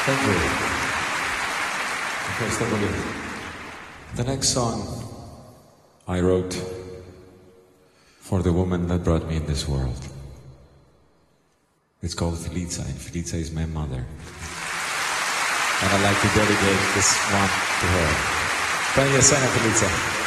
Thank you. Questo volete. The next song I wrote for the woman that brought me in this world. It's called Felica, and Felica is my mother. And I'd like to dedicate this one to her. Thank you, Felica.